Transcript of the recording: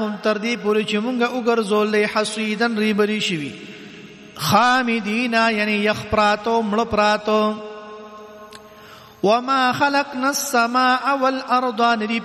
تر دې پورې چې مونږه وګرځولې حصیدن ریبری شوي خامدینا یعنی یخ پراتو مړ پراتو وما خلقنا السماء والارض ندی